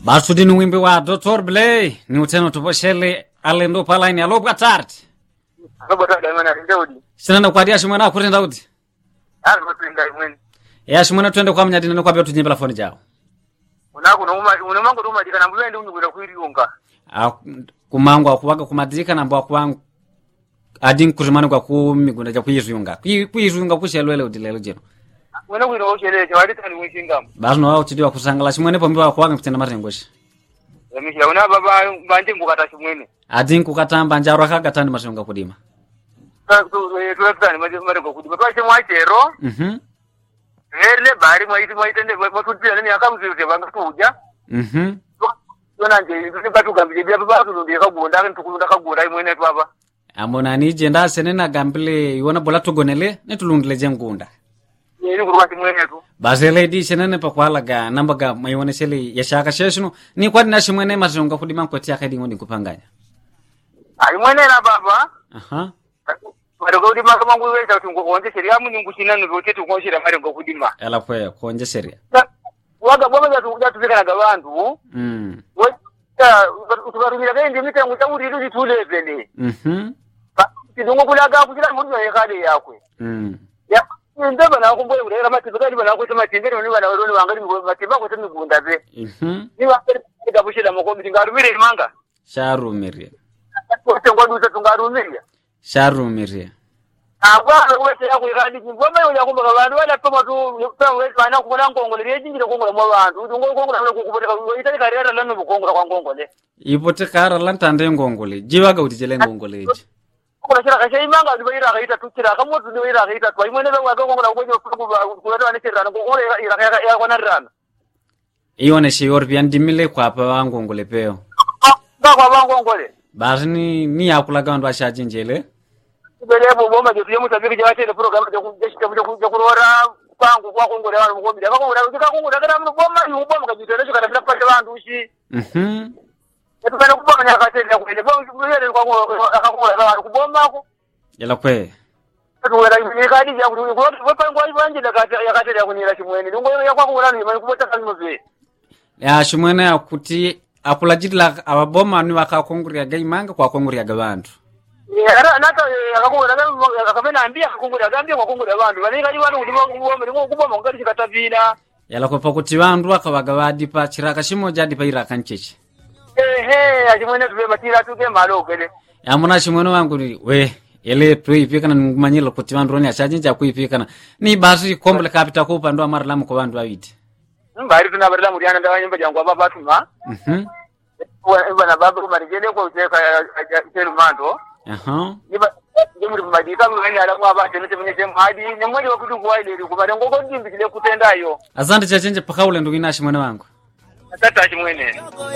Basudi ni wimbi wa Dr. Blay ni uteno tuposhele alendo palaini alo bwa tarti. Abo tada mana ndodi. Sinana kwa dia shimwana akutenda uti. Alo twinda imweni. Ya shimwana twende kwa mnyadini no kwa byo tunyembela phone jawo. Unako no unamango to madika na mbwende unyugura kwiriyonga. Kumangu akuwaga kumadika na mbwa kwangu. Adin kurimana kwa kumigunda ja kuyizunga. Kuyizunga kushelwele udilelo jeno. Wena kwiro osheleje waditani mwishingam. Basno wao tidiwa kusangala shimwene pombe wa kwanga mtenda marengoshi. Yamisha una baba banje ngukata shimwene. Adin kukatamba njaro akagatani masonga kudima. Tuwekutani marengo kudima. Kwa shimwa chero. Hele bari mwaitende mwatutile ni akamzize banga tuja. Yona nje batuka mbije baba tundi kagunda ntukunda kagunda imwene twaba. Amona ni jenda senena gambile yona bola togonele netulundile jengunda. Yeni kurwati mwene tu. Bazele di senene pakwalaga nambaga mayone sele yashaka sheshino ni kwadi na shimwene mazonga kudima kwetia kadi ngoni kupanganya. Ai mwene na baba. Marengo kudima kama ngweza tungokonje sheria mungu sinanu bote tukonshira marengo kudima. Ela kwe konje sheria. Waga baba jatufika na gabantu. Tukarumira kende mitangu tauri rudi tulevele. Tidungo kulaga kujira mundu yakade yakwe. Ya ndaba na kumboye urera matibakali bana ko tamatindere ni bana roni wangari matiba ko tamigunda be. Ni wakati gabushira mukombi ngarumire imanga. Sharumiria. Ko tengoduza tungarumiria. Sharumiria. Agwa wese yako ikandi ngomba yo yakumba abantu bana poma tu tawe bana kukona ngongole yejingira kongola mu bantu ndungo kongola no kukuboteka itali karera lano bukongola kwa ngongole. Ipote kara lantande ngongole. Jiwaga utijele ngongole eji. Kuna shira kashe imanga ndibaira kaita tukira kamotu ndibaira kaita twa imwe nebe waga kongola kwenye kuleta wanishira ngongole ya kona rana. Ione shiyor byandimile kwa pa wangongole peo. Ba kwa wangongole. Basi ni yakulaga ndo ashajinjele. Belebo bomba je tuye mutabiri je batele program je kurora kwangu kwa kongole abantu mukombi akakongole akakongole kana mu bomba yubomba kajitele je kana pate bantu ushi Etubana kubomba nyakatele kwene bomba kwa akakongole abantu kubomba ko yala kwe tuwera imikadi ya kuti kwa pangwa ibanje yakatele yakunira chimwene ngo yakwakongole ni mani kubota kanove ya chimwene akuti akulajitla ababoma ni wakakongolya gaimanga kwa kongolya gabantu. Nata akakongole akapena ambia akakongole agambia kwa kongole abantu baleka ibano kuti kubomba ngati chikatavina yala kwa kuti bantu akabaga badipa chiraka shimoja dipa iraka ncheche. Achimwene tuwe matira tuke malokele. Ya muna chimwene wangu ni we ele tuipikana ngumanyilo kuti bantu roni achajinja kuipikana ni basi komble kapita ko pando amarlamu ko bantu abiti. Mbari tunabarila muriana ndawanyemba jangwa baba tuma. Bana baba kumarijele ko uteka serumando. Niba muri madika mwanya ala kwa ba tene tene tene hadi nyamwe wa kudu kwa ile kubare ngoko ndimbi kile kutendayo. Asante chachenje pakaule ndugina chimwene wangu. Asante chimwene.